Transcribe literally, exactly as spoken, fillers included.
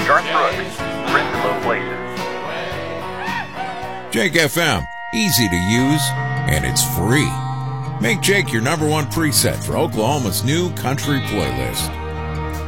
Garth Brooks, Written in Low Places. Jake F M, easy to use, and it's free. Make Jake your number one preset for Oklahoma's new country playlist.